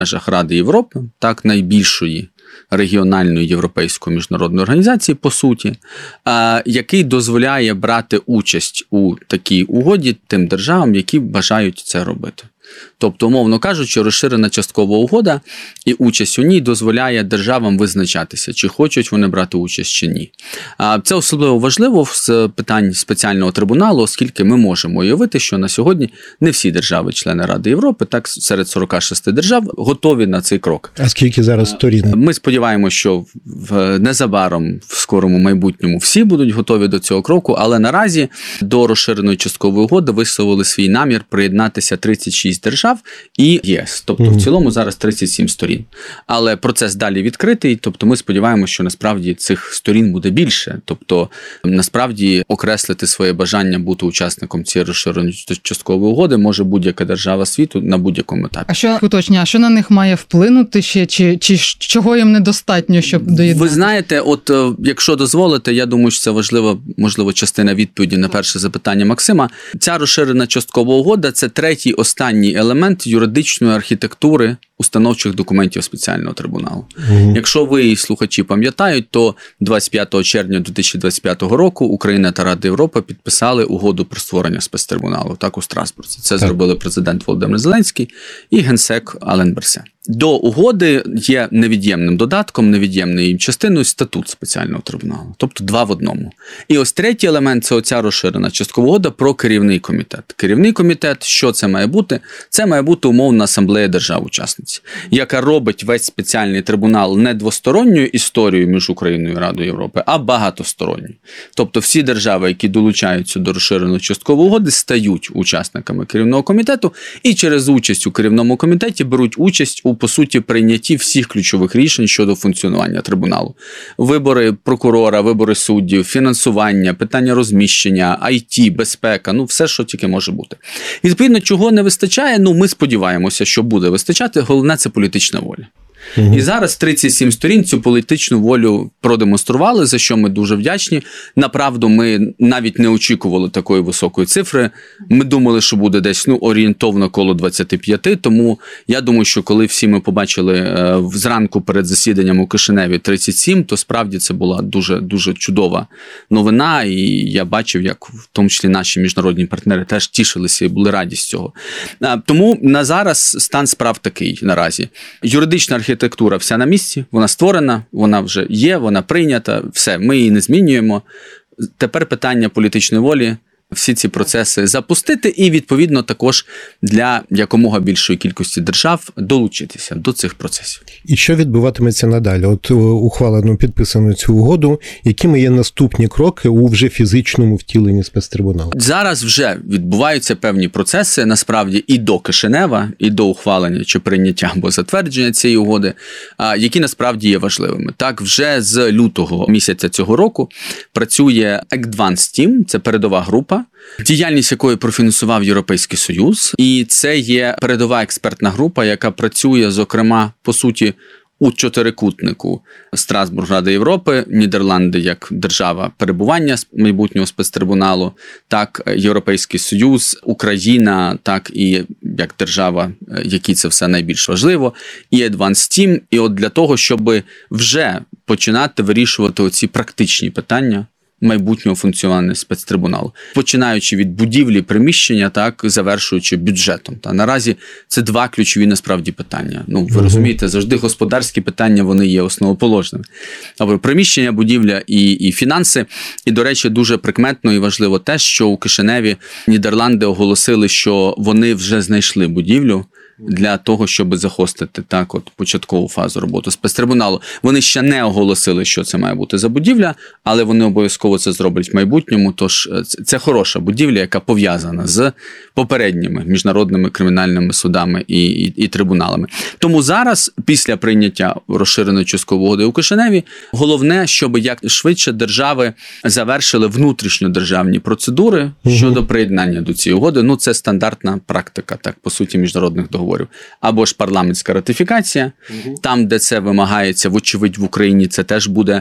межах Ради Європи, так, найбільшої регіональної європейської міжнародної організації, по суті, який дозволяє брати участь у такій угоді тим державам, які бажають це робити. Тобто, умовно кажучи, розширена часткова угода і участь у ній дозволяє державам визначатися, чи хочуть вони брати участь, чи ні. Це особливо важливо з питань спеціального трибуналу, оскільки ми можемо уявити, що на сьогодні не всі держави-члени Ради Європи, так, серед 46 держав, готові на цей крок. А скільки зараз сторін? Ми сподіваємося, що незабаром, в скорому майбутньому, всі будуть готові до цього кроку, але наразі до розширеної часткової угоди висловили свій намір приєднатися 36 держав і ЄС. Тобто, в цілому зараз 37 сторін. Але процес далі відкритий, тобто ми сподіваємося, що насправді цих сторін буде більше. Тобто, насправді, окреслити своє бажання бути учасником цієї розширеної часткової угоди може будь-яка держава світу на будь-якому етапі. А що, уточнюю, а що на них має вплинути ще, чи чого їм недостатньо, щоб доєднатися? Ви знаєте, от якщо дозволите, я думаю, що це важлива, можливо, частина відповіді на перше запитання Максима. Ця розширена часткова угода – це третій останній елемент юридичної архітектури установчих документів спеціального трибуналу. Якщо ви, слухачі, пам'ятають, то 25 червня 2025 року Україна та Рада Європи підписали угоду про створення спецтрибуналу, так, у Страсбурзі. Це зробили президент Володимир Зеленський і генсек Ален Берсе. До угоди є невід'ємним додатком, невід'ємною її частиною статут спеціального трибуналу. Тобто два в одному. І ось третій елемент – це оця розширена часткова угода про керівний комітет. Керівний комітет, що це має бути? Це має бути умовна асамблея держав-учасниць, яка робить весь спеціальний трибунал не двосторонньою історією між Україною і Радою Європи, а багатосторонньою. Тобто всі держави, які долучаються до розширеної часткової угоди, стають учасниками керівного комітету і через участь у керівному комітеті беруть участь у, по суті, прийнятті всіх ключових рішень щодо функціонування трибуналу. Вибори прокурора, вибори суддів, фінансування, питання розміщення, IT, безпека, ну все, що тільки може бути. І, відповідно, чого не вистачає, ну ми сподіваємося, що буде вистачати, головне – це політична воля. І зараз 37 сторін цю політичну волю продемонстрували, за що ми дуже вдячні. Направду, ми навіть не очікували такої високої цифри. Ми думали, що буде десь орієнтовно коло 25, тому я думаю, що коли всі ми побачили зранку перед засіданням у Кишиневі 37, то справді це була дуже чудова новина, і я бачив, як в тому числі наші міжнародні партнери теж тішилися і були раді з цього. Тому на зараз стан справ такий наразі. Юридична архітектура вся на місці, вона створена, вона вже є, вона прийнята, все, ми її не змінюємо. Тепер питання політичної волі всі ці процеси запустити і, відповідно, також для якомога більшої кількості держав долучитися до цих процесів. І що відбуватиметься надалі? От ухвалено, підписано цю угоду, якими є наступні кроки у вже фізичному втіленні спецтрибуналу? Зараз вже відбуваються певні процеси, насправді, і до Кишинева, і до ухвалення чи прийняття або затвердження цієї угоди, які насправді є важливими. Так, вже з лютого місяця цього року працює Advanced Team, це передова група, діяльність якої профінансував Європейський Союз. І це є передова експертна група, яка працює, зокрема, по суті, у чотирикутнику: Страсбург, Рада Європи, Нідерланди як держава перебування майбутнього спецтрибуналу, так, Європейський Союз, Україна, так, і як держава, якій це все найбільш важливо, і Advanced Team. І от для того, щоб вже починати вирішувати оці практичні питання майбутнього функціонування спецтрибуналу. Починаючи від будівлі, приміщення, так, завершуючи бюджетом. Та наразі це два ключові насправді питання. Ну, ви розумієте, завжди господарські питання, вони є основоположними. Але приміщення, будівля і фінанси. І, до речі, дуже прикметно і важливо те, що у Кишиневі Нідерланди оголосили, що вони вже знайшли будівлю для того, щоб захостити так от початкову фазу роботи спецтрибуналу. Вони ще не оголосили, що це має бути за будівля, але вони обов'язково це зроблять в майбутньому, тож це хороша будівля, яка пов'язана з попередніми міжнародними кримінальними судами і трибуналами. Тому зараз, після прийняття розширеної часткової угоди у Кишиневі, головне, щоб якшвидше держави завершили внутрішньодержавні процедури щодо приєднання до цієї угоди. Ну, це стандартна практика, так, по суті, міжнародних договорів. Або ж парламентська ратифікація, там, де це вимагається, вочевидь, в Україні це теж буде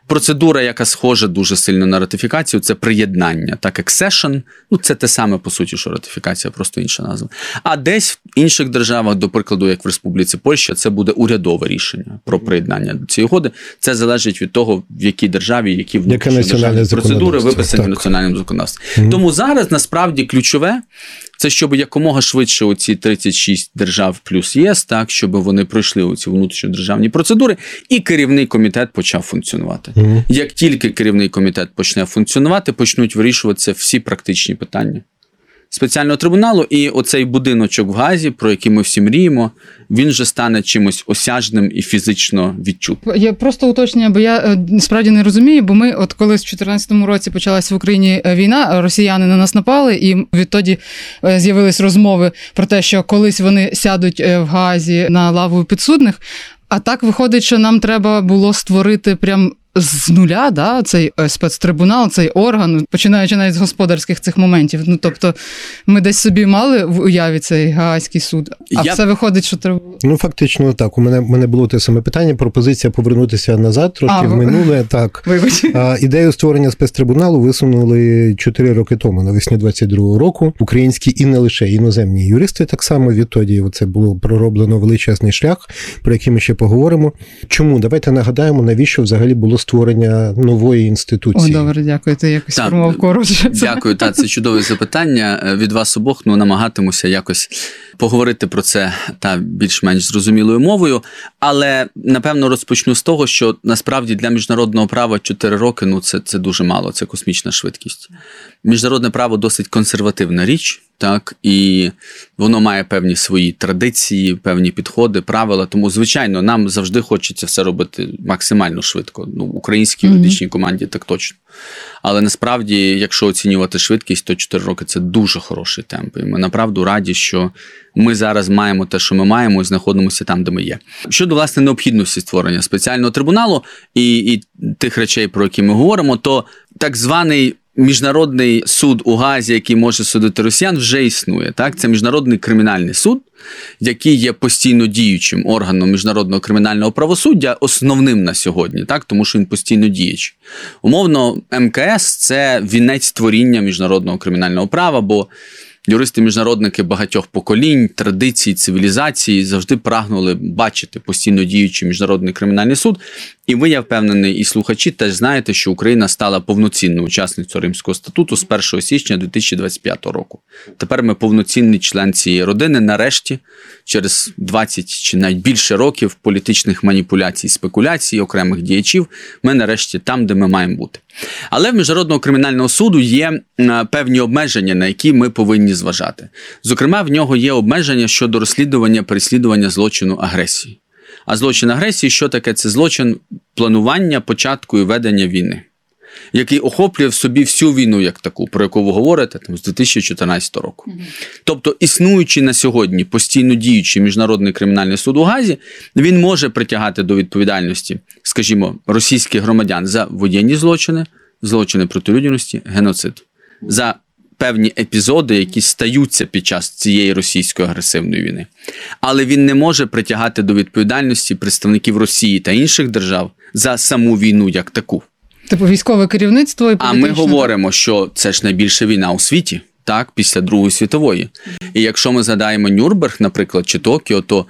Процедура, яка схожа дуже сильно на ратифікацію, це приєднання. Так, accession, це те саме, по суті, що ратифікація, просто інша назва. А десь в інших державах, до прикладу, як в Республіці Польща, це буде урядове рішення про приєднання до цієї угоди. Це залежить від того, в якій державі, які внутрішньодержавні процедури виписані в національному законодавстві. Тому зараз, насправді, ключове, це щоб якомога швидше оці 36 держав плюс ЄС, так, щоб вони пройшли оці внутрішньодержавні процедури, і керівний комітет почав функціонувати. Як тільки керівний комітет почне функціонувати, почнуть вирішуватися всі практичні питання спеціального трибуналу, і оцей будиночок в Гаазі, про який ми всі мріємо, він вже стане чимось осяжним і фізично відчутним. Я просто уточнення, бо я справді не розумію, бо ми, от коли в 2014 році почалася в Україні війна, росіяни на нас напали, і відтоді з'явились розмови про те, що колись вони сядуть в Гаазі на лаву підсудних, а так виходить, що нам треба було створити прям з нуля, да, цей спецтрибунал, цей орган, починаючи навіть з господарських цих моментів. Тобто ми десь собі мали в уяві цей Гаазький суд, а все виходить, що треба... Фактично так. У мене було те саме питання, пропозиція повернутися назад, трошки в минуле. Так. Ідею створення спецтрибуналу висунули 4 роки тому, навесні 22-го року. Українські і не лише іноземні юристи так само відтоді. Це було пророблено величезний шлях, про який ми ще поговоримо. Чому? Давайте нагадаємо, навіщо взагалі було створення нової інституції. О, добре, дякую. Ти якось формував коротше. Дякую, це чудове запитання. Від вас обох намагатимуся якось поговорити про це більш-менш зрозумілою мовою. Але, напевно, розпочну з того, що насправді для міжнародного права 4 роки це дуже мало, це космічна швидкість. Міжнародне право досить консервативна річ, так, і воно має певні свої традиції, певні підходи, правила. Тому, звичайно, нам завжди хочеться все робити максимально швидко. Українській юридичній команді так точно. Але насправді, якщо оцінювати швидкість, то 4 роки – це дуже хороший темп. І ми направду раді, що ми зараз маємо те, що ми маємо, і знаходимося там, де ми є. Щодо, власне, необхідності створення спеціального трибуналу і тих речей, про які ми говоримо, то так званий Міжнародний суд у Гаазі, який може судити росіян, вже існує. Так? Це Міжнародний кримінальний суд, який є постійно діючим органом міжнародного кримінального правосуддя, основним на сьогодні, так? Тому що він постійно діючий. Умовно, МКС – це вінець творіння міжнародного кримінального права, бо юристи-міжнародники багатьох поколінь, традицій, цивілізації завжди прагнули бачити постійно діючий міжнародний кримінальний суд. І ви, я впевнений, і слухачі теж знаєте, що Україна стала повноцінною учасницею Римського статуту з 1 січня 2025 року. Тепер ми повноцінний член цієї родини, нарешті, через 20 чи навіть більше років політичних маніпуляцій, спекуляцій, окремих діячів, ми нарешті там, де ми маємо бути. Але в Міжнародного кримінального суду є певні обмеження, на які ми повинні зважати. Зокрема, в нього є обмеження щодо розслідування, переслідування злочину агресії. А злочин агресії, що таке? Це злочин планування, початку і ведення війни, який охоплює в собі всю війну як таку, про яку ви говорите, з 2014 року. Тобто, існуючий на сьогодні постійно діючий Міжнародний кримінальний суд у Гаазі, він може притягати до відповідальності, скажімо, російських громадян за воєнні злочини, злочини проти людяності, геноцид, за певні епізоди, які стаються під час цієї російської агресивної війни. Але він не може притягати до відповідальності представників Росії та інших держав за саму війну як таку. Типу військове керівництво і політичне. А ми говоримо, що це ж найбільша війна у світі, так, після Другої світової. І якщо ми згадаємо Нюрнберг, наприклад, чи Токіо, то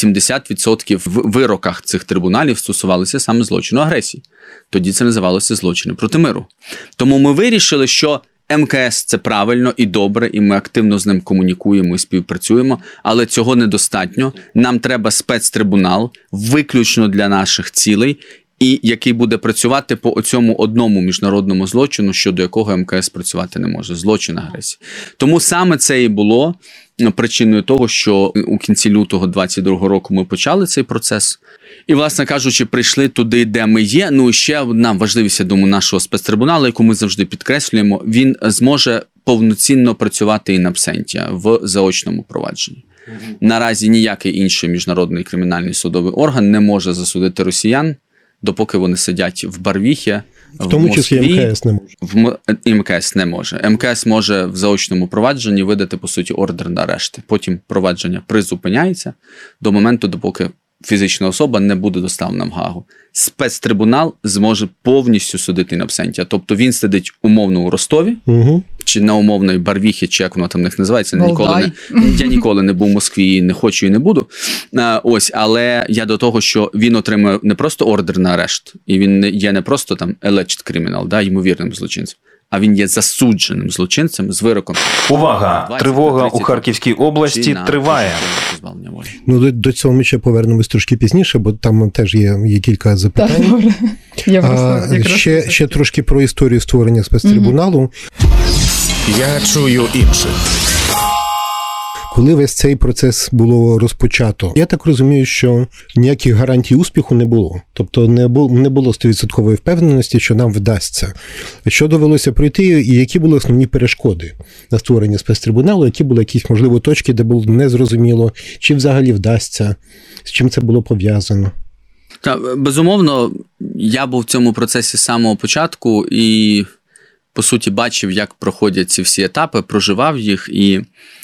80% в вироках цих трибуналів стосувалися саме злочину агресії. Тоді це називалося злочини проти миру. Тому ми вирішили, що МКС – це правильно і добре, і ми активно з ним комунікуємо і співпрацюємо, але цього недостатньо. Нам треба спецтрибунал виключно для наших цілей, і який буде працювати по оцьому одному міжнародному злочину, щодо якого МКС працювати не може – злочин агресії. Тому саме це і було причиною того, що у кінці лютого 2022 року ми почали цей процес. І, власне кажучи, прийшли туди, де ми є. Ще одна важливість, я думаю, нашого спецтрибуналу, яку ми завжди підкреслюємо, він зможе повноцінно працювати in absentia в заочному провадженні. Наразі ніякий інший міжнародний кримінальний судовий орган не може засудити росіян, допоки вони сидять в Барвіхі, в тому числі МКС не може. МКС не може. МКС може в заочному провадженні видати, по суті, ордер на арешт. Потім провадження призупиняється до моменту, допоки фізична особа не буде доставлена в Гаагу. Спецтрибунал зможе повністю судити in absentia. Тобто він сидить умовно у Ростові, чи на умовної Барвіхі, чи як воно там в них називається. Я ніколи не був в Москві, не хочу і не буду. Ось, але я до того, що він отримує не просто ордер на арешт, і він є не просто там alleged criminal, да, ймовірним злочинцем, а він є засудженим злочинцем з вироком. Увага! Тривога у Харківській області триває. Ну, до цього ми ще повернемось трошки пізніше, бо там теж є кілька запитань. Ще трошки про історію створення спецтрибуналу. Я чую інших. Коли весь цей процес було розпочато, я так розумію, що ніяких гарантій успіху не було. Тобто не було 100% впевненості, що нам вдасться. Що довелося пройти і які були основні перешкоди на створення спецтрибуналу, які були якісь, можливо, точки, де було незрозуміло, чи взагалі вдасться, з чим це було пов'язано? Безумовно, я був в цьому процесі з самого початку і, по суті, бачив, як проходять ці всі етапи, проживав їх і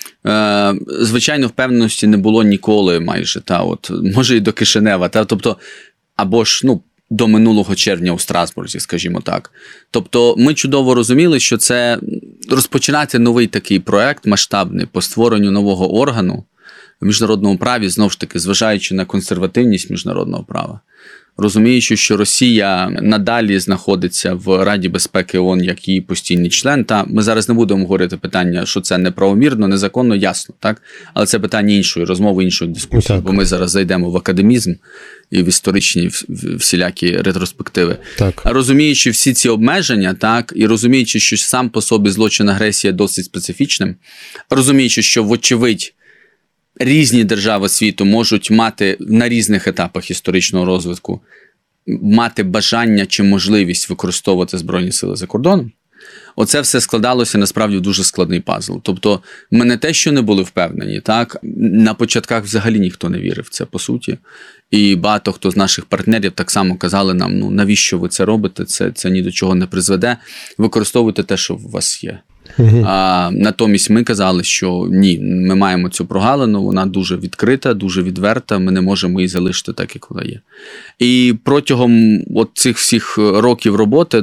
звичайно, впевненості не було ніколи майже, може і до Кишинева, тобто, або ж, до минулого червня у Страсбурзі, скажімо так. Тобто, ми чудово розуміли, що це розпочинати новий такий проект масштабний по створенню нового органу в міжнародному праві, знову ж таки, зважаючи на консервативність міжнародного права. Розуміючи, що Росія надалі знаходиться в Раді безпеки ООН як її постійний член, ми зараз не будемо говорити питання, що це неправомірно, незаконно, ясно, так? Але це питання іншої розмови, іншої дискусії, бо ми зараз зайдемо в академізм і в історичні всілякі ретроспективи. Так. Розуміючи всі ці обмеження, так, і розуміючи, що сам по собі злочин агресії досить специфічним, розуміючи, що вочевидь різні держави світу можуть мати на різних етапах історичного розвитку, мати бажання чи можливість використовувати Збройні сили за кордоном, оце все складалося насправді в дуже складний пазл. Тобто ми не те, що не були впевнені, так, на початках взагалі ніхто не вірив в це, по суті. І багато хто з наших партнерів так само казали нам, навіщо ви це робите, це ні до чого не призведе, використовуйте те, що у вас є. Натомість ми казали, що ні, ми маємо цю прогалину, вона дуже відкрита, дуже відверта, ми не можемо її залишити так, як вона є. І протягом цих всіх років роботи,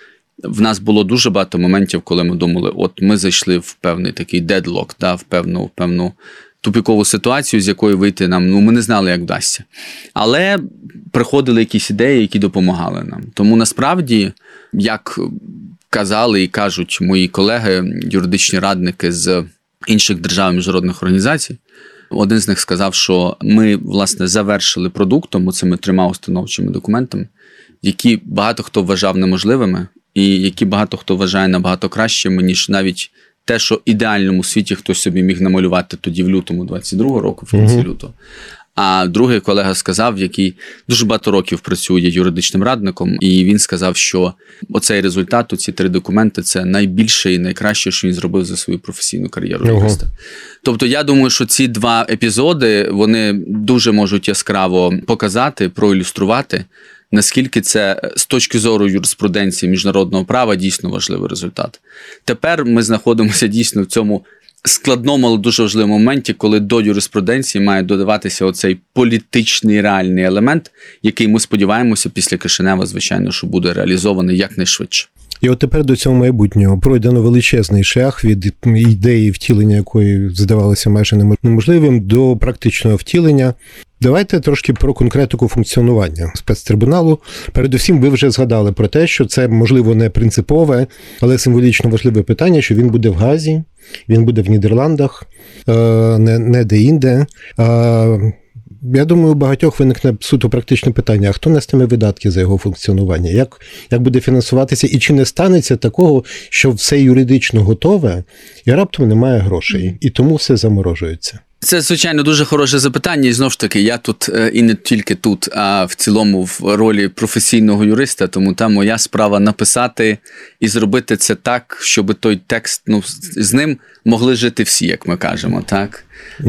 в нас було дуже багато моментів, коли ми думали, ми зайшли в певний такий дедлок, в певну тупікову ситуацію, з якої вийти нам, ми не знали, як вдасться. Але приходили якісь ідеї, які допомагали нам. Тому насправді, як казали і кажуть мої колеги, юридичні радники з інших держав і міжнародних організацій, один з них сказав, що ми, власне, завершили продуктом, оцими 3 установчими документами, які багато хто вважав неможливими, і які багато хто вважає набагато кращими, ніж навіть те, що в ідеальному світі хтось собі міг намалювати тоді в лютому 22-го року, в кінці лютого. А другий колега сказав, який дуже багато років працює юридичним радником, і він сказав, що оцей результат, ці 3 документи, це найбільше і найкраще, що він зробив за свою професійну кар'єру юриста. Тобто я думаю, що ці 2 епізоди, вони дуже можуть яскраво показати, проілюструвати, наскільки це з точки зору юриспруденції міжнародного права дійсно важливий результат. Тепер ми знаходимося дійсно в цьому складному, але дуже важливому моменті, коли до юриспруденції має додаватися оцей політичний реальний елемент, який ми сподіваємося після Кишинева, звичайно, що буде реалізований якнайшвидше. І от тепер до цього майбутнього пройдено величезний шлях від ідеї втілення, якої здавалося майже неможливим, до практичного втілення. Давайте трошки про конкретику функціонування спецтрибуналу. Передусім, ви вже згадали про те, що це, можливо, не принципове, але символічно важливе питання, що він буде в Гаазі, він буде в Нідерландах, не де-інде. Я думаю, у багатьох виникне суто практичне питання, а хто нестиме видатки за його функціонування? Як буде фінансуватися? І чи не станеться такого, що все юридично готове, і раптом немає грошей, і тому все заморожується? Це, звичайно, дуже хороше запитання, і знову ж таки, я тут, і не тільки тут, а в цілому в ролі професійного юриста, тому там моя справа написати і зробити це так, щоб той текст, з ним могли жити всі, як ми кажемо, так?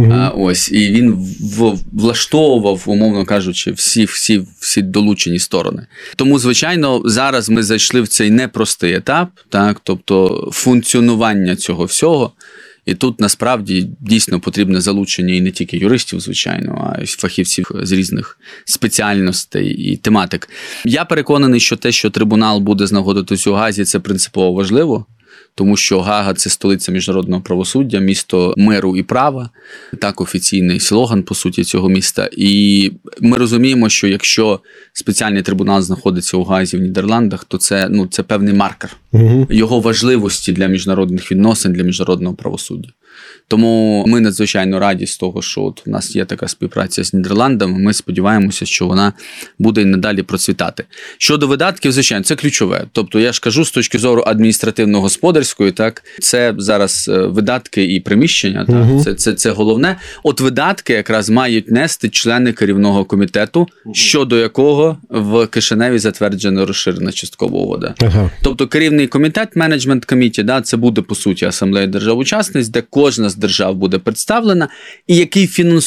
І він влаштовував, умовно кажучи, всі долучені сторони. Тому, звичайно, зараз ми зайшли в цей непростий етап, так? Тобто функціонування цього всього. І тут насправді дійсно потрібне залучення і не тільки юристів, звичайно, а й фахівців з різних спеціальностей і тематик. Я переконаний, що те, що трибунал буде знаходитись у Гаазі, це принципово важливо. Тому що Гаага – це столиця міжнародного правосуддя, місто миру і права, так офіційний слоган, по суті, цього міста. І ми розуміємо, що якщо спеціальний трибунал знаходиться у Гаазі в Нідерландах, то це певний маркер його важливості для міжнародних відносин, для міжнародного правосуддя. Тому ми надзвичайно раді з того, що от у нас є така співпраця з Нідерландами. Ми сподіваємося, що вона буде і надалі процвітати. Щодо видатків, звичайно, це ключове. Тобто, я ж кажу, з точки зору адміністративно-господарської, так, це зараз видатки і приміщення, так, це головне. От видатки якраз мають нести члени керівного комітету, щодо якого в Кишиневі затверджена розширена часткова угода. Тобто, керівний комітет, менеджмент коміті, да, це буде, по суті, асамблея держав-учасниць, де кожна з держав буде представлена, і який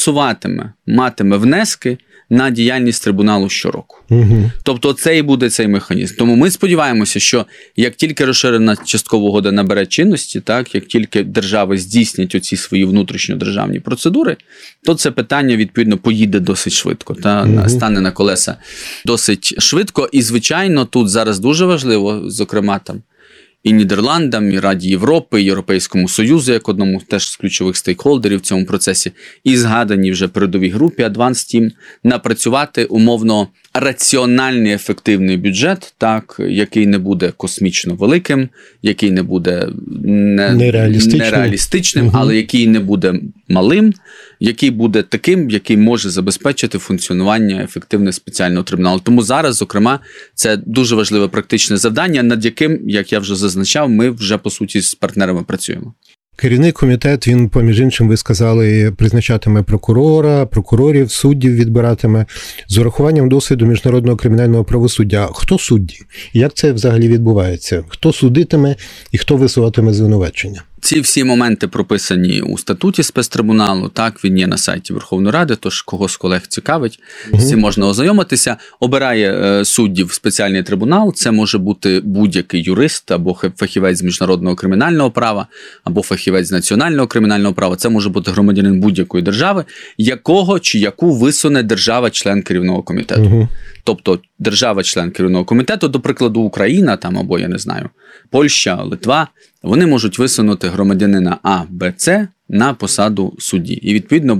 матиме внески на діяльність трибуналу щороку. Тобто це і буде цей механізм. Тому ми сподіваємося, що як тільки розширена часткова угода набере чинності, так, як тільки держави здійснять оці свої внутрішньодержавні процедури, то це питання, відповідно, поїде досить швидко, стане на колеса досить швидко. І, звичайно, тут зараз дуже важливо, зокрема, там, і Нідерландам, і Раді Європи, і Європейському Союзу, як одному теж з ключових стейкхолдерів в цьому процесі, і згадані вже передовій групі Advanced Team, напрацювати умовно раціональний ефективний бюджет, так, який не буде космічно великим, який не буде нереалістичним, але який не буде малим, який буде таким, який може забезпечити функціонування ефективного спеціального трибуналу. Тому зараз, зокрема, це дуже важливе практичне завдання, над яким, як я вже зазначав, ми вже, по суті, з партнерами працюємо. Керівний комітет, він, поміж іншим, ви сказали, призначатиме прокурорів, суддів відбиратиме з урахуванням досвіду міжнародного кримінального правосуддя. Хто судді? Як це взагалі відбувається? Хто судитиме і хто висуватиме звинувачення? Ці всі моменти прописані у статуті спецтрибуналу, так, він є на сайті Верховної Ради, тож кого з колег цікавить, з цим можна ознайомитися. Обирає суддів спеціальний трибунал, це може бути будь-який юрист, або фахівець з міжнародного кримінального права, або фахівець з національного кримінального права, це може бути громадянин будь-якої держави, якого чи яку висуне держава-член керівного комітету. Тобто держава-член керівного комітету, до прикладу, Україна, там, або, я не знаю, Польща, Литва, вони можуть висунути громадянина А, Б, С на посаду судді. І, відповідно,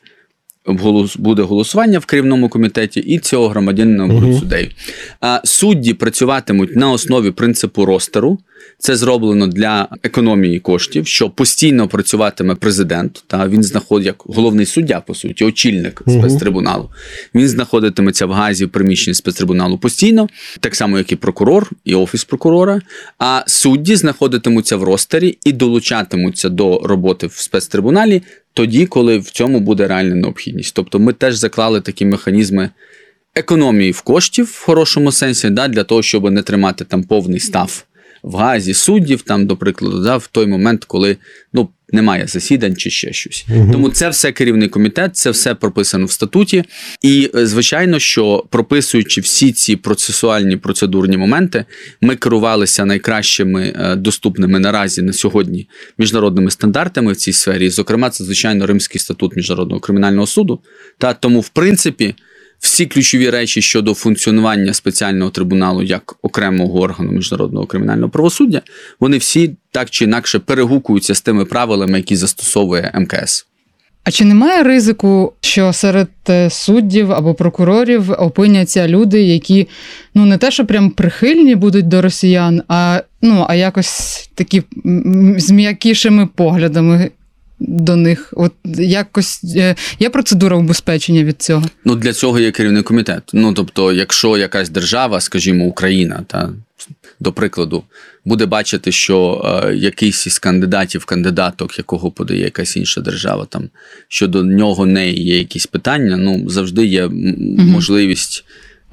буде голосування в керівному комітеті, і цього громадянина будуть суддею. Судді працюватимуть на основі принципу ростеру. Це зроблено для економії коштів, що постійно працюватиме президент, та він знаходить як головний суддя, по суті, очільник спецтрибуналу. Він знаходитиметься в Гаазі в приміщенні спецтрибуналу постійно, так само, як і прокурор, і офіс прокурора, а судді знаходитимуться в ростері і долучатимуться до роботи в спецтрибуналі тоді, коли в цьому буде реальна необхідність. Тобто ми теж заклали такі механізми економії в коштів в хорошому сенсі, да, для того, щоб не тримати там повний став в Гаазі суддів, там, до прикладу, да, в той момент, коли немає засідань чи ще щось. Тому це все керівний комітет, це все прописано в статуті. І, звичайно, що прописуючи всі ці процесуальні, процедурні моменти, ми керувалися найкращими доступними наразі на сьогодні міжнародними стандартами в цій сфері. Зокрема, це, звичайно, Римський статут Міжнародного кримінального суду. Тому, в принципі, всі ключові речі щодо функціонування спеціального трибуналу як окремого органу міжнародного кримінального правосуддя, вони всі так чи інакше перегукуються з тими правилами, які застосовує МКС. А чи немає ризику, що серед суддів або прокурорів опиняться люди, які, не те, що прям прихильні будуть до росіян, а якось такі з м'якішими поглядами до них? От якось є процедура убезпечення від цього? Для цього є керівний комітет. Тобто, якщо якась держава, скажімо, Україна, до прикладу, буде бачити, що якийсь із кандидаток, якого подає якась інша держава, там, що до нього неї є якісь питання, завжди є можливість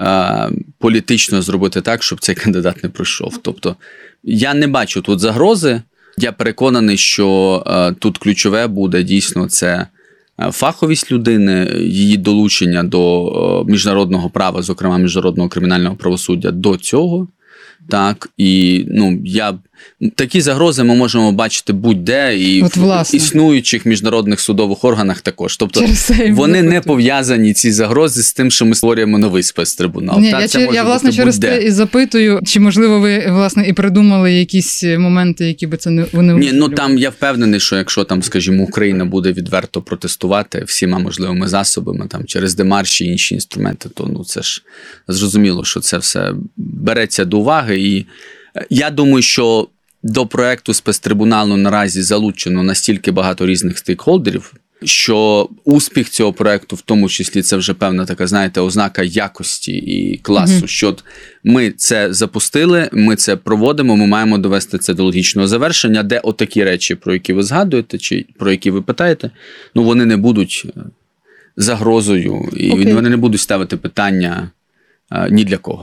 політично зробити так, щоб цей кандидат не пройшов. Тобто, я не бачу тут загрози. Я переконаний, що тут ключове буде дійсно це фаховість людини, її долучення до міжнародного права, зокрема міжнародного кримінального правосуддя до цього. Так, і такі загрози ми можемо бачити будь-де і в існуючих міжнародних судових органах також. Тобто вони не пов'язані, ці загрози, з тим, що ми створюємо новий спецтрибунал. Ні, я власне, через те і запитую, чи, можливо, ви, власне, і придумали якісь моменти, які би це вони... Ні, ну там я впевнений, що якщо там, скажімо, Україна буде відверто протестувати всіма можливими засобами, там через демарші і інші інструменти, то ну це ж зрозуміло, що це все береться до уваги. І я думаю, що до проекту спецтрибуналу наразі залучено настільки багато різних стейкхолдерів, що успіх цього проекту, в тому числі, це вже певна така, знаєте, ознака якості і класу, що ми це запустили, ми це проводимо, ми маємо довести це до логічного завершення, де отакі речі, про які ви згадуєте, чи про які ви питаєте, ну вони не будуть загрозою, і вони не будуть ставити питання ні для кого.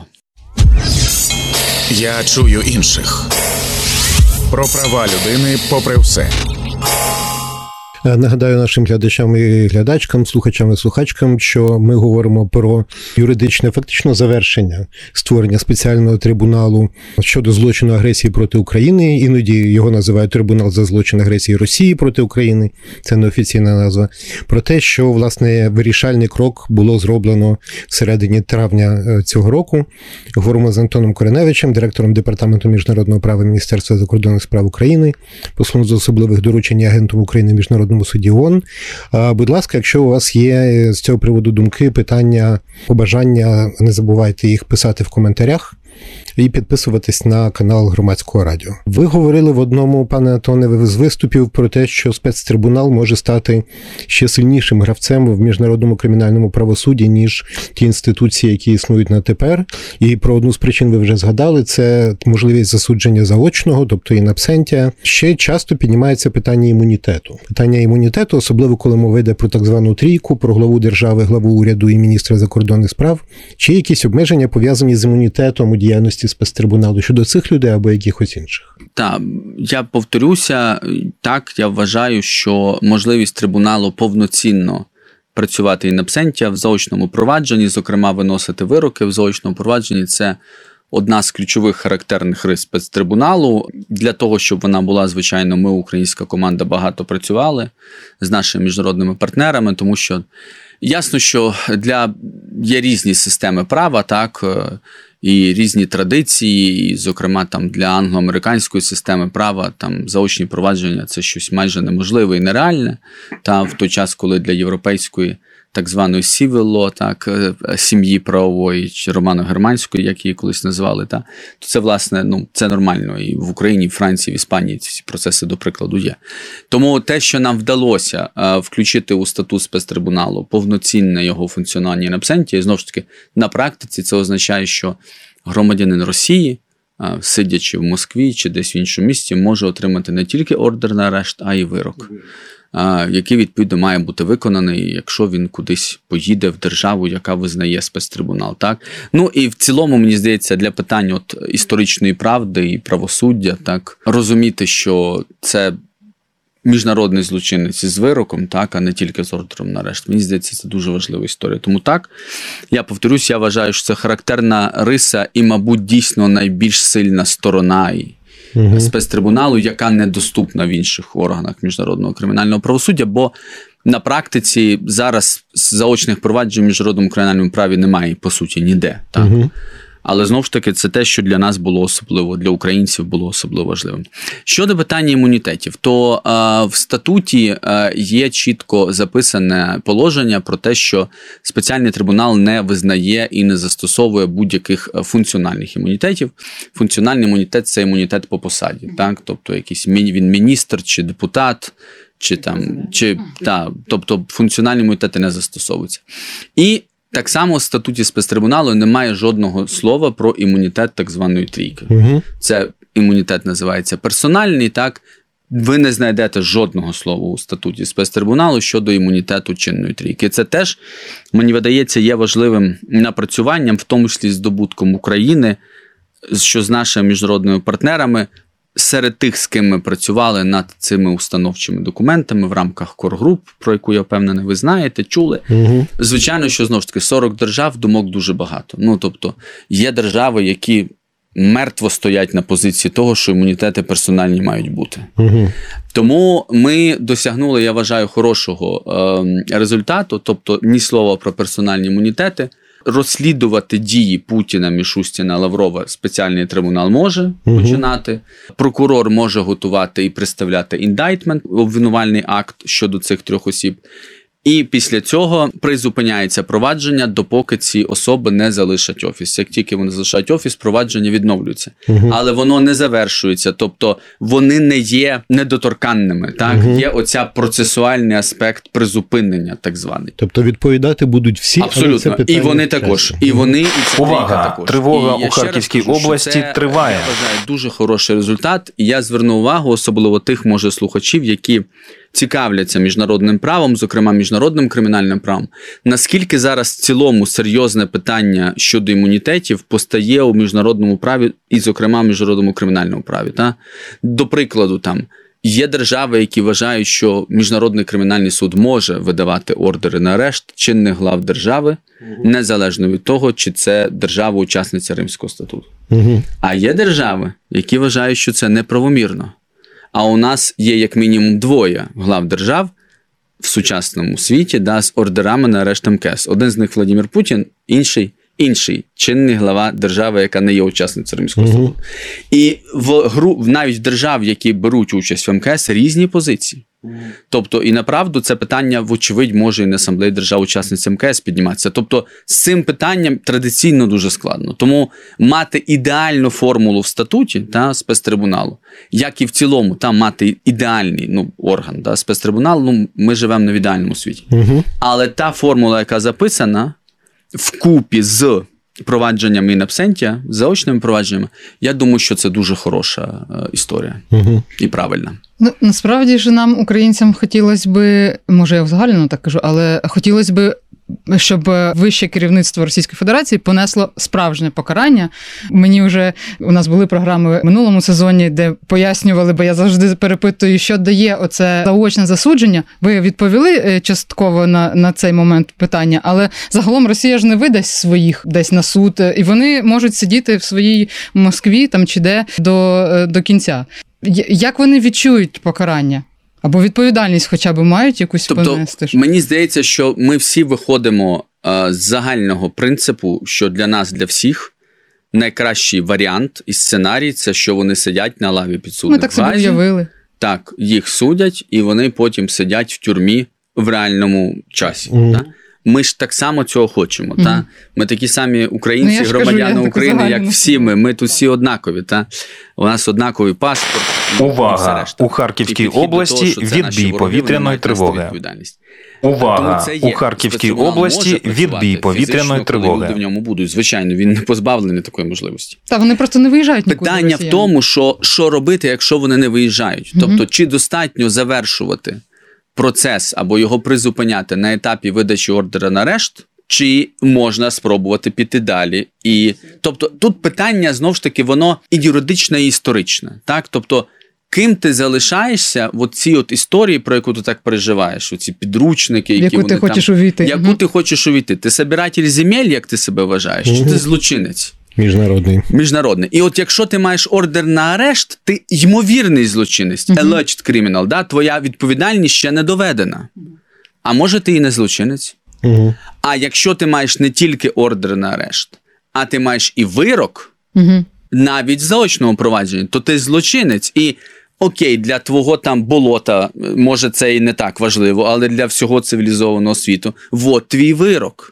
Я чую інших. Про права людини попри все. Нагадаю нашим глядачам і глядачкам, слухачам і слухачкам, що ми говоримо про юридичне фактично завершення створення спеціального трибуналу щодо злочину агресії проти України. Іноді його називають трибунал за злочин агресії Росії проти України. Це неофіційна назва. Про те, що, власне, вирішальний крок було зроблено в середині травня цього року. Говоримо з Антоном Кореневичем, директором Департаменту міжнародного права Міністерства закордонних справ України, послом з особливих доручень агентом України Міжнародному суді ООН. Будь ласка, якщо у вас є з цього приводу думки, питання, побажання, не забувайте їх писати в коментарях і підписуватись на канал Громадського радіо. Ви говорили в одному, пане Антоне, з виступів про те, що спецтрибунал може стати ще сильнішим гравцем в міжнародному кримінальному правосудді, ніж ті інституції, які існують на тепер. І про одну з причин ви вже згадали, це можливість засудження заочного, тобто in absentia. Ще часто піднімається питання імунітету. Питання імунітету, особливо коли мова йде про так звану трійку, про главу держави, главу уряду і міністра закордонних справ, чи якісь обмеження пов'язані з імунітетом у діяльності спецтрибуналу щодо цих людей або якихось інших? Так, я повторюся, так, я вважаю, що можливість трибуналу повноцінно працювати in absentia в заочному провадженні, зокрема виносити вироки в заочному провадженні, це одна з ключових характерних рис спецтрибуналу. Для того, щоб вона була, звичайно, ми, українська команда, багато працювали з нашими міжнародними партнерами, тому що ясно, що є різні системи права, так, і різні традиції, і, зокрема, там для англо-американської системи права там заочні провадження – це щось майже неможливе і нереальне, та в той час, коли для європейської так званої civil law, так, сім'ї правової, чи романо-германської, як її колись назвали, та, то це, власне, ну, це нормально. І в Україні, і в Франції, в Іспанії ці процеси, до прикладу, є. Тому те, що нам вдалося включити у статут спецтрибуналу повноцінне його функціонування in absentia, і знову ж таки, на практиці це означає, що громадянин Росії, сидячи в Москві чи десь в іншому місці, може отримати не тільки ордер на арешт, а й вирок, який, відповідно, має бути виконаний, якщо він кудись поїде в державу, яка визнає спецтрибунал. Так? Ну і в цілому, мені здається, для питань от історичної правди і правосуддя, так, розуміти, що це міжнародний злочинець з вироком, так, а не тільки з ордером на арешт. Мені здається, це дуже важлива історія. Тому так, я повторюсь, я вважаю, що це характерна риса і, мабуть, дійсно найбільш сильна сторона спецтрибуналу, яка недоступна в інших органах міжнародного кримінального правосуддя, бо на практиці зараз заочних проваджень в міжнародному кримінальному праві немає, по суті, ніде. Так? Але, знову ж таки, це те, що для нас було особливо, для українців було особливо важливим. Щодо питання імунітетів, то в статуті є чітко записане положення про те, що спеціальний трибунал не визнає і не застосовує будь-яких функціональних імунітетів. Функціональний імунітет – це імунітет по посаді, так? Тобто якийсь він міністр чи депутат, тобто функціональні імунітети не застосовуються. І так само в статуті спецтрибуналу немає жодного слова про імунітет так званої трійки. Це імунітет називається персональний, так? Ви не знайдете жодного слова у статуті спецтрибуналу щодо імунітету чинної трійки. Це теж, мені видається, є важливим напрацюванням, в тому числі здобутком України, що з нашими міжнародними партнерами, серед тих, з ким ми працювали над цими установчими документами в рамках коргруп, про яку, я впевнений, ви знаєте, чули. Звичайно, що, знову ж таки, 40 держав, думок дуже багато. Ну, тобто, є держави, які мертво стоять на позиції того, що імунітети персональні мають бути. Угу. Тому ми досягнули, я вважаю, хорошого результату, тобто ні слова про персональні імунітети. Розслідувати дії Путіна, Мішустіна, Лаврова спеціальний трибунал може починати. Прокурор може готувати і представляти індайтмент, обвинувальний акт щодо цих 3 осіб. І після цього призупиняється провадження, допоки ці особи не залишать офіс. Як тільки вони залишають офіс, провадження відновлюється. Але воно не завершується, тобто вони не є недоторканними. Так? Є оця процесуальний аспект призупинення, так званий. Тобто відповідати будуть всі, абсолютно. Але це питання І вони також. І вони, і ця Увага! також. Тривога І я у ще раз Харківській кажу, що області це, триває. Я вважаю, дуже хороший результат. І я зверну увагу, особливо тих, може, слухачів, які цікавляться міжнародним правом, зокрема міжнародним кримінальним правом, наскільки зараз в цілому серйозне питання щодо імунітетів постає у міжнародному праві і, зокрема, в міжнародному кримінальному праві. Та? До прикладу, там є держави, які вважають, що Міжнародний кримінальний суд може видавати ордери на арешт чинних глав держави, незалежно від того, чи це держава-учасниця Римського статуту. А є держави, які вважають, що це неправомірно. А у нас є як мінімум 2 глав держав в сучасному світі, з ордерами на арешт МКС. Один з них Владимир Путін, інший чинний глава держави, яка не є учасницею Римського статуту. І навіть в держав, які беруть участь в МКС, різні позиції. Тобто, і направду це питання, вочевидь, може і на асамблеї держав-учасниць МКС підніматися. Тобто, з цим питанням традиційно дуже складно. Тому мати ідеальну формулу в статуті спецтрибуналу, як і в цілому, там мати ідеальний орган спецтрибуналу, ми живемо не в ідеальному світі. Але та формула, яка записана, вкупі з провадженнями in absentia, заочними провадженнями, я думаю, що це дуже хороша історія і правильна. Насправді ж нам, українцям, хотілося би, може я взагалі так кажу, але хотілося би, щоб вище керівництво Російської Федерації понесло справжнє покарання. У нас були програми в минулому сезоні, де пояснювали, бо я завжди перепитую, що дає оце заочне засудження. Ви відповіли частково на цей момент питання, але загалом Росія ж не видасть своїх десь на суд, і вони можуть сидіти в своїй Москві там чи де до кінця. Як вони відчують покарання? Або відповідальність хоча б мають якусь понести? Тобто, мені здається, що ми всі виходимо з загального принципу, що для нас, для всіх, найкращий варіант і сценарій – це що вони сидять на лаві підсудних. Ми так собі уявили. Так, їх судять, і вони потім сидять в тюрмі в реальному часі. Ми ж так само цього хочемо. Та? Ми такі самі українці, громадяни України, як всі ми. Ми тут всі однакові. Та? У нас однаковий паспорт. Увага! У Харківській області відбій повітряної тривоги. Увага! У Харківській області відбій повітряної тривоги. Люди в ньому будуть. Звичайно, він не позбавлений такої можливості. Та вони просто не виїжджають нікуди. Питання в тому, що робити, якщо вони не виїжджають. Тобто, чи достатньо завершувати процес або його призупиняти на етапі видачі ордера на арешт, чи можна спробувати піти далі. Тобто тут питання, знову ж таки, воно і юридичне, і історичне. Так? Тобто, ким ти залишаєшся в цій історії, про яку ти так переживаєш, оці підручники, які яку ти хочеш увійти. Яку ти хочеш увійти? Ти собиратель земель, як ти себе вважаєш, чи ти злочинець? Міжнародний. І от якщо ти маєш ордер на арешт, ти ймовірний злочинець, alleged criminal, твоя відповідальність ще не доведена. А може ти і не злочинець. А якщо ти маєш не тільки ордер на арешт, а ти маєш і вирок, навіть в заочному провадженні, то ти злочинець. І окей, для твого там болота, може це і не так важливо, але для всього цивілізованого світу, от твій вирок.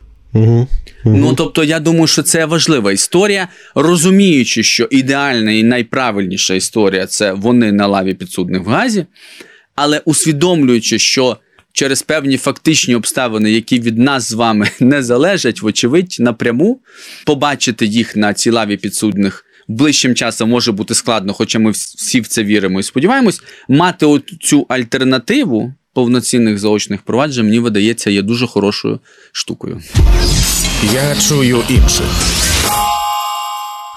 Тобто, я думаю, що це важлива історія, розуміючи, що ідеальна і найправильніша історія – це вони на лаві підсудних в Гаазі, але усвідомлюючи, що через певні фактичні обставини, які від нас з вами не залежать, вочевидь, напряму, побачити їх на цій лаві підсудних ближчим часом може бути складно, хоча ми всі в це віримо і сподіваємось, мати цю альтернативу повноцінних заочних проваджень, мені видається, є дуже хорошою штукою. Я чую інших.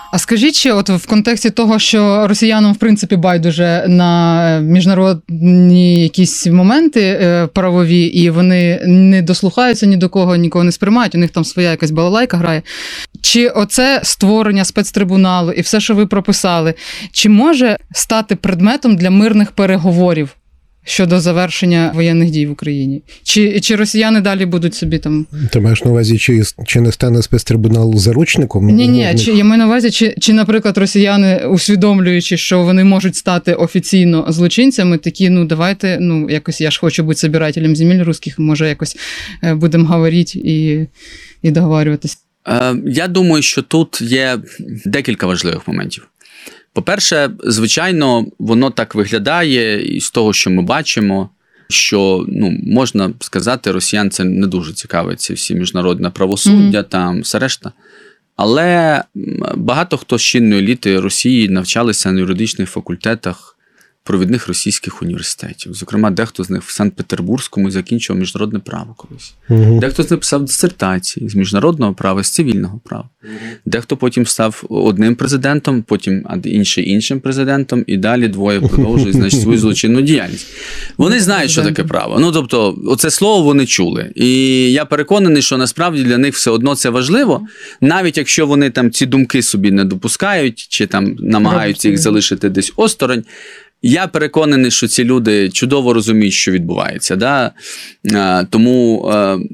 А скажіть ще, от в контексті того, що росіянам, в принципі, байдуже на міжнародні якісь моменти правові, і вони не дослухаються ні до кого, нікого не сприймають, у них там своя якась балалайка грає. Чи оце створення спецтрибуналу і все, що ви прописали, чи може стати предметом для мирних переговорів щодо завершення воєнних дій в Україні? Чи росіяни далі будуть собі там... Ти маєш на увазі, чи не стане спецтрибунал заручником? Ні, я маю на увазі, чи, наприклад, росіяни, усвідомлюючи, що вони можуть стати офіційно злочинцями, такі, давайте, якось я ж хочу бути собирателем земель русських, може якось будемо говорити і договорюватись. Я думаю, що тут є декілька важливих моментів. По-перше, звичайно, воно так виглядає із того, що ми бачимо, що, можна сказати, росіян це не дуже цікавить, ці всі міжнародне правосуддя, там все решта. Але багато хто з чинної еліти Росії навчалися на юридичних факультетах провідних російських університетів. Зокрема, дехто з них в Санкт-Петербурзькому закінчував міжнародне право колись. Дехто з них писав дисертації з міжнародного права, з цивільного права. Дехто потім став одним президентом, потім іншим президентом, і далі двоє продовжують свою злочинну діяльність. Вони знають, що таке право. Тобто, оце слово вони чули. І я переконаний, що насправді для них все одно це важливо, навіть якщо вони там ці думки собі не допускають, чи там намагаються їх залишити десь осторонь. Я переконаний, що ці люди чудово розуміють, що відбувається. Да? Тому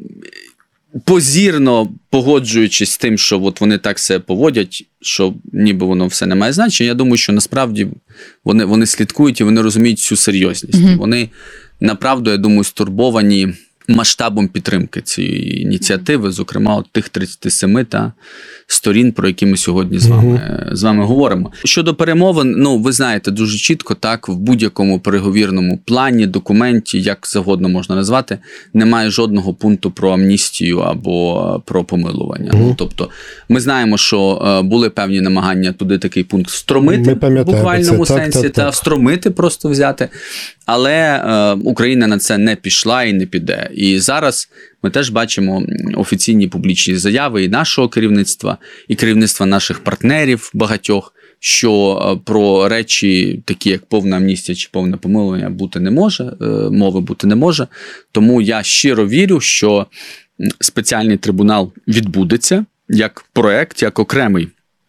позірно погоджуючись з тим, що от вони так себе поводять, що ніби воно все не має значення, я думаю, що насправді вони слідкують і вони розуміють всю серйозність. Вони, направду, я думаю, стурбовані масштабом підтримки цієї ініціативи, зокрема, от тих 37 сторін, про які ми сьогодні з вами говоримо. Щодо перемовин, ви знаєте дуже чітко, так, в будь-якому переговірному плані, документі, як завгодно можна назвати, немає жодного пункту про амністію або про помилування. Тобто, ми знаємо, що були певні намагання туди такий пункт встромити в буквальному сенсі, встромити, просто взяти. Але Україна на це не пішла і не піде. І зараз ми теж бачимо офіційні публічні заяви і нашого керівництва, і керівництва наших партнерів багатьох, що про речі, такі як повна амністія чи повне помилування, бути не може, мови бути не може. Тому я щиро вірю, що спеціальний трибунал відбудеться як проект, як окремий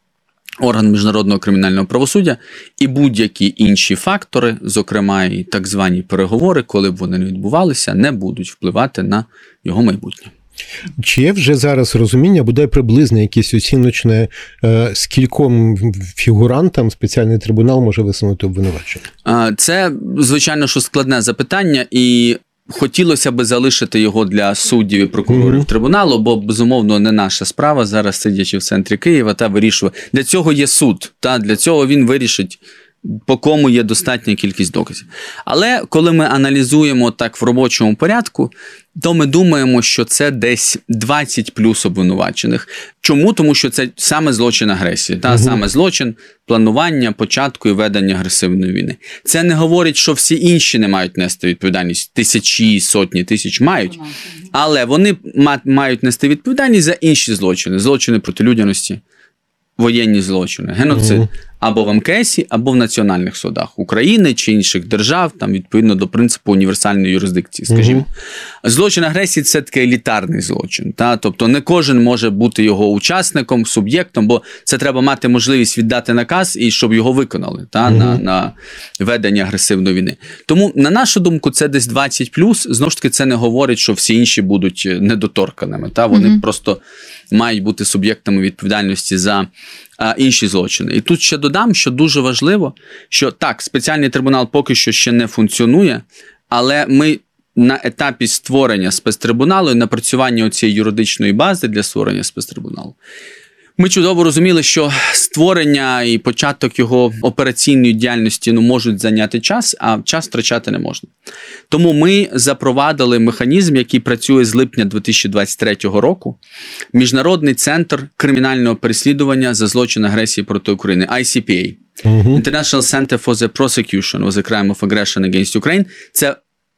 орган міжнародного кримінального правосуддя, і будь-які інші фактори, зокрема і так звані переговори, коли б вони не відбувалися, не будуть впливати на його майбутнє. Чи є вже зараз розуміння, буде приблизно якесь оціночне, з кільком фігурантам спеціальний трибунал може висунути обвинувачення? Це, звичайно, що складне запитання, і хотілося би залишити його для суддів і прокурорів трибуналу, бо, безумовно, не наша справа зараз, сидячи в центрі Києва, та вирішує. Для цього є суд, для цього він вирішить, по кому є достатня кількість доказів. Але коли ми аналізуємо так в робочому порядку, то ми думаємо, що це десь 20 плюс обвинувачених. Чому? Тому що це саме злочин агресії, саме злочин планування, початку і ведення агресивної війни. Це не говорить, що всі інші не мають нести відповідальність. Тисячі, сотні тисяч мають, але вони мають нести відповідальність за інші злочини. Злочини проти людяності, воєнні злочини, геноцид. Або в МКС, або в національних судах України чи інших держав, там відповідно до принципу універсальної юрисдикції, скажімо. Злочин агресії – це такий елітарний злочин. Тобто не кожен може бути його учасником, суб'єктом, бо це треба мати можливість віддати наказ і щоб його виконали на ведення агресивної війни. Тому, на нашу думку, це десь 20+. Знову ж таки, це не говорить, що всі інші будуть недоторканими. Вони просто мають бути суб'єктами відповідальності за інші злочини. І тут ще додам, що дуже важливо, що так, спеціальний трибунал поки що ще не функціонує, але ми на етапі створення спецтрибуналу і напрацювання цієї юридичної бази для створення спецтрибуналу, ми чудово розуміли, що створення і початок його операційної діяльності можуть зайняти час, а час втрачати не можна. Тому ми запровадили механізм, який працює з липня 2023 року. Міжнародний центр кримінального переслідування за злочин агресії проти України, ICPA. International Center for the Prosecution of the Crime of Aggression Against Ukraine. Це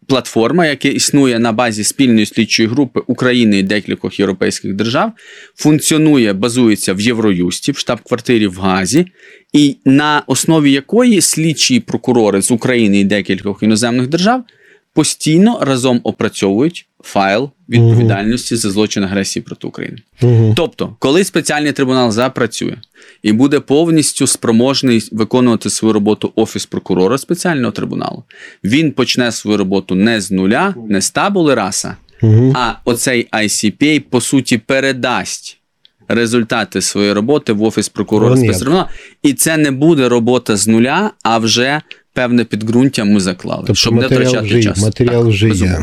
платформа, яка існує на базі спільної слідчої групи України і декількох європейських держав, функціонує, базується в Євроюсті, в штаб-квартирі в Гаазі, і на основі якої слідчі і прокурори з України і декількох іноземних держав постійно разом опрацьовують файл відповідальності за злочин агресії проти України. Тобто, коли спеціальний трибунал запрацює і буде повністю спроможний виконувати свою роботу Офіс прокурора спеціального трибуналу, він почне свою роботу не з нуля, не з табули раса, а оцей ICPA, по суті, передасть результати своєї роботи в Офіс прокурора спецтрибуналу. І це не буде робота з нуля, а вже певне підґрунтя ми заклали, тобто щоб не втрачати час. Матеріал вже є.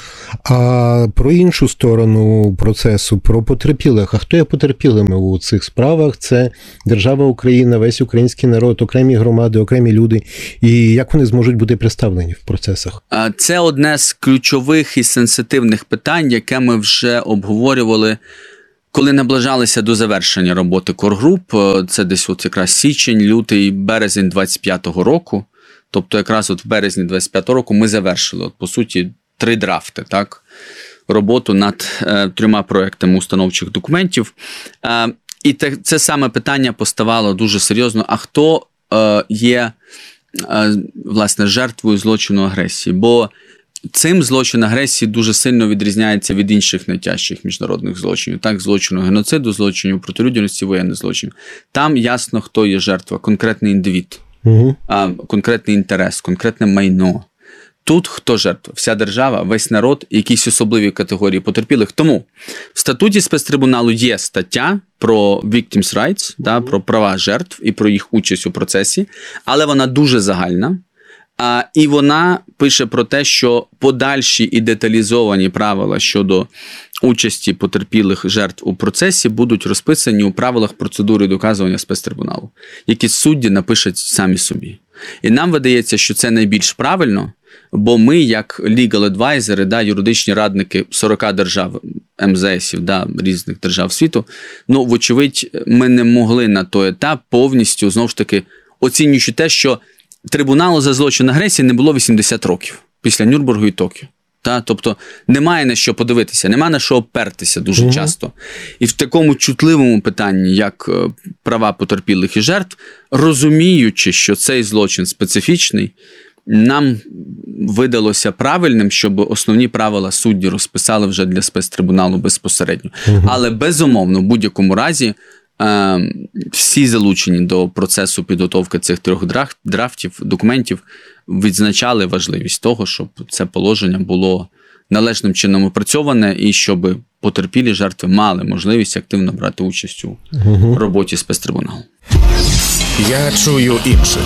А про іншу сторону процесу, про потерпілих. А хто є потерпілими у цих справах? Це держава Україна, весь український народ, окремі громади, окремі люди. І як вони зможуть бути представлені в процесах? Це одне з ключових і сенситивних питань, яке ми вже обговорювали, коли наближалися до завершення роботи коргруп. Це десь от якраз січень, лютий, березень 25-го року. Тобто якраз от в березні 25-го року ми завершили, по суті, 3 драфти, так, роботу над 3 проектами установчих документів. І це саме питання поставало дуже серйозно, а хто є, власне, жертвою злочину агресії? Бо цим злочин агресії дуже сильно відрізняється від інших найтяжчих міжнародних злочинів, так, злочину геноциду, злочинів проти людяності, воєнних злочинів. Там ясно, хто є жертва, конкретний індивід, конкретний інтерес, конкретне майно. Тут хто жертва? Вся держава, весь народ, якісь особливі категорії потерпілих. Тому в статуті спецтрибуналу є стаття про victims' rights, да, про права жертв і про їх участь у процесі, але вона дуже загальна. І вона пише про те, що подальші і деталізовані правила щодо участі потерпілих жертв у процесі будуть розписані у правилах процедури доказування спецтрибуналу, які судді напишуть самі собі. І нам видається, що це найбільш правильно, бо ми, як legal advisor, да, юридичні радники 40 держав, МЗСів, да, різних держав світу, ну, вочевидь, ми не могли на той етап повністю, знову ж таки, оцінюючи те, що трибуналу за злочин агресії не було 80 років після Нюрнбергу і Токіо. Тобто немає на що подивитися, немає на що опертися дуже часто. І в такому чутливому питанні, як права потерпілих і жертв, розуміючи, що цей злочин специфічний, нам видалося правильним, щоб основні правила судді розписали вже для спецтрибуналу безпосередньо. Але безумовно, в будь-якому разі, всі залучені до процесу підготовки цих 3 драфтів, документів, відзначали важливість того, щоб це положення було належним чином опрацьоване і щоб потерпілі жертви мали можливість активно брати участь у роботі спецтрибуналу. Я чую інших.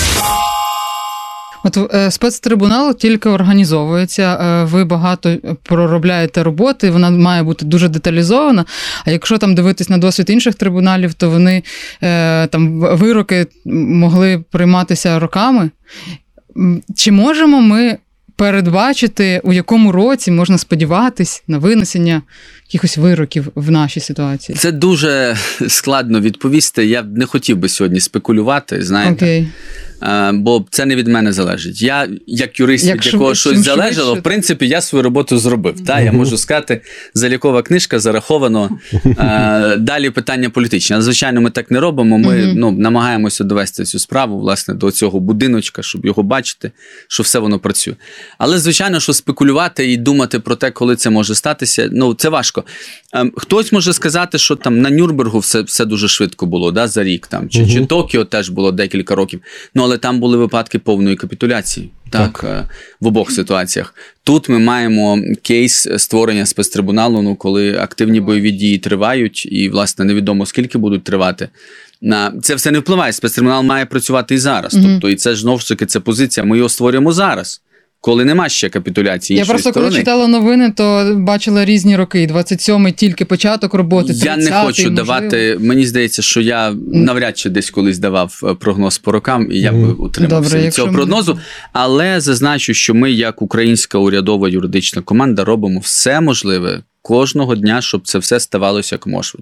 От спецтрибунал тільки організовується, ви багато проробляєте роботи, вона має бути дуже деталізована, а якщо там дивитись на досвід інших трибуналів, то вони, там, вироки могли прийматися роками. Чи можемо ми передбачити, у якому році можна сподіватись на винесення якихось вироків в нашій ситуації? Це дуже складно відповісти. Я не хотів би сьогодні спекулювати, знаєте. Окей. Бо це не від мене залежить. Я, як юрист, від якого щось залежало, в принципі, я свою роботу зробив. Я можу сказати, залікова книжка, зараховано. Далі питання політичне. Звичайно, ми так не робимо. Ми намагаємося довести цю справу, власне, до цього будиночка, щоб його бачити, що все воно працює. Але, звичайно, що спекулювати і думати про те, коли це може статися, це важко. Хтось може сказати, що там на Нюрнбергу все дуже швидко було, да, за рік, там, чи Токіо теж було декілька років. Але там були випадки повної капітуляції, так, в обох ситуаціях. Тут ми маємо кейс створення спецтрибуналу, коли активні бойові дії тривають і, власне, невідомо скільки будуть тривати. Це все не впливає, спецтрибунал має працювати і зараз. Тобто, і це ж, знову ж таки, це позиція, ми його створюємо зараз. Коли нема ще капітуляції іншої сторони. Я просто, коли читала новини, то бачила різні роки. 27-й тільки початок роботи, 30-й, Я не хочу давати, мені здається, що я навряд чи десь колись давав прогноз по рокам, і я би утримався від цього прогнозу. Але зазначу, що ми, як українська урядова юридична команда, робимо все можливе кожного дня, щоб це все ставалося як можна швидше.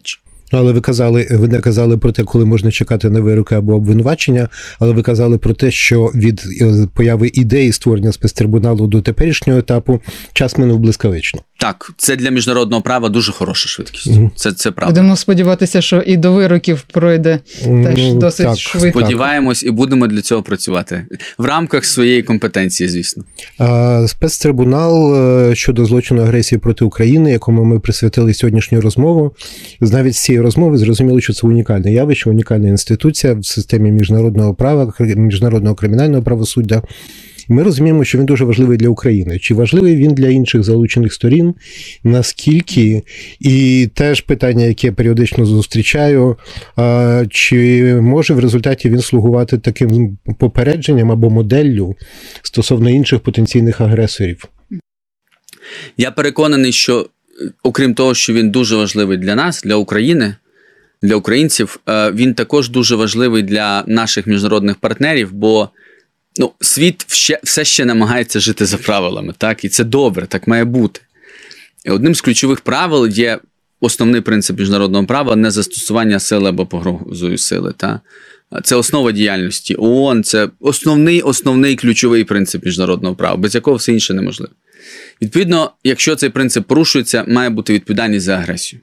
Але ви не казали про те, коли можна чекати на вироки або обвинувачення, але ви казали про те, що від появи ідеї створення спецтрибуналу до теперішнього етапу час минув блискавично. Так, це для міжнародного права дуже хороша швидкість. Це правда. Будемо сподіватися, що і до вироків пройде теж досить так, швидко. Сподіваємось і будемо для цього працювати. В рамках своєї компетенції, звісно. Спецтрибунал щодо злочину агресії проти України, якому ми присвятили сьогоднішню розмову, навіть з цієї розмови зрозуміло, що це унікальне явище, унікальна інституція в системі міжнародного права, міжнародного кримінального правосуддя. Ми розуміємо, що він дуже важливий для України. Чи важливий він для інших залучених сторін? Наскільки? І теж питання, яке я періодично зустрічаю, чи може в результаті він слугувати таким попередженням або моделлю стосовно інших потенційних агресорів? Я переконаний, що окрім того, що він дуже важливий для нас, для України, для українців, він також дуже важливий для наших міжнародних партнерів, бо світ все ще намагається жити за правилами, так? І це добре, так має бути. І одним з ключових правил є основний принцип міжнародного права – незастосування сили або погрозою сили. Так? Це основа діяльності ООН, це основний ключовий принцип міжнародного права, без якого все інше неможливо. Відповідно, якщо цей принцип порушується, має бути відповідальність за агресію.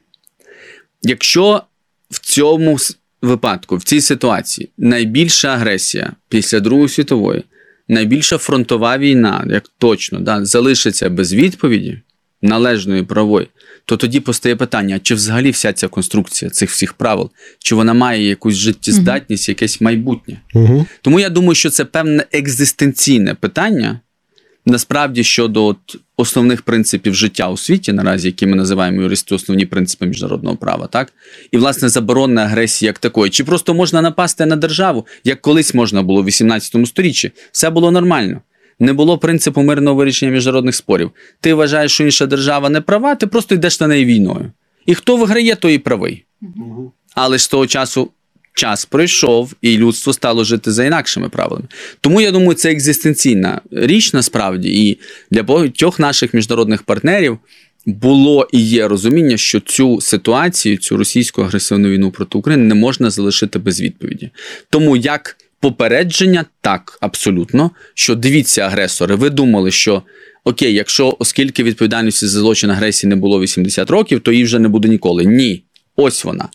Якщо в цьому випадку, в цій ситуації, найбільша агресія після Другої світової, найбільша фронтова війна, як точно, залишиться без відповіді належної правової, то тоді постає питання, чи взагалі вся ця конструкція цих всіх правил, чи вона має якусь життєздатність, якесь майбутнє. Тому я думаю, що це певне екзистенційне питання, насправді, щодо основних принципів життя у світі, наразі, які ми називаємо юристи основні принципи міжнародного права, так? І, власне, заборона агресії як такої. Чи просто можна напасти на державу, як колись можна було в 18 сторіччі? Все було нормально. Не було принципу мирного вирішення міжнародних спорів. Ти вважаєш, що інша держава не права, ти просто йдеш на неї війною. І хто виграє, той і правий. Але ж з того часу час пройшов, і людство стало жити за інакшими правилами. Тому, я думаю, це екзистенційна річ, насправді, і для багатьох наших міжнародних партнерів було і є розуміння, що цю ситуацію, цю російську агресивну війну проти України не можна залишити без відповіді. Тому як попередження, так, абсолютно, що дивіться, агресори, ви думали, що окей, якщо, оскільки відповідальності за злочин агресії не було 80 років, то її вже не буде ніколи. Ні. Ось вона.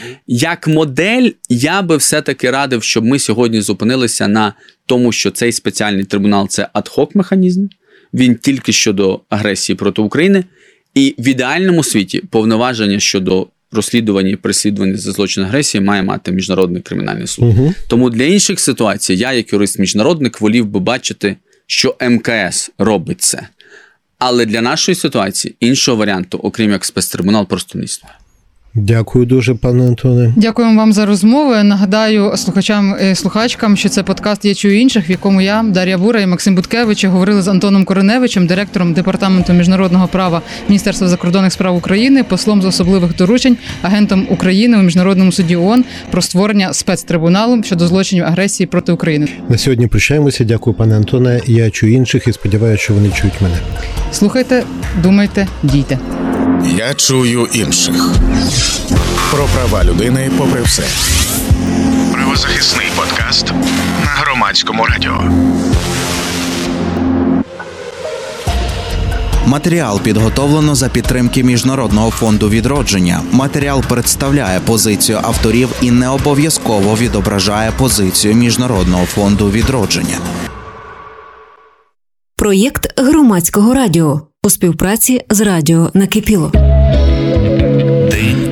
Як модель, я би все-таки радив, щоб ми сьогодні зупинилися на тому, що цей спеціальний трибунал – це ад-хок механізм, він тільки щодо агресії проти України, і в ідеальному світі повноваження щодо розслідування і переслідування за злочин агресії має мати Міжнародний кримінальний суд. Тому для інших ситуацій я, як юрист-міжнародник, волів би бачити, що МКС робить це. Але для нашої ситуації іншого варіанту, окрім як спецтрибунал, просто не існує. Дякую дуже, пане Антоне. Дякуємо вам за розмову. Нагадаю слухачам і слухачкам, що це подкаст «Я чую інших», в якому я, Дар'я Бура і Максим Буткевич говорили з Антоном Кореневичем, директором Департаменту міжнародного права Міністерства закордонних справ України, послом з особливих доручень, агентом України у Міжнародному суді ООН про створення спецтрибуналу щодо злочинів агресії проти України. На сьогодні прощаємося. Дякую, пане Антоне. Я чую інших і сподіваюся, що вони чують мене. Слухайте, думайте, дійте. Я чую інших. Про права людини попри все. Правозахисний подкаст на Громадському радіо. Матеріал підготовлено за підтримки Міжнародного фонду відродження. Матеріал представляє позицію авторів і не обов'язково відображає позицію Міжнародного фонду відродження. Проєкт Громадського радіо у співпраці з радіо Накипіло. День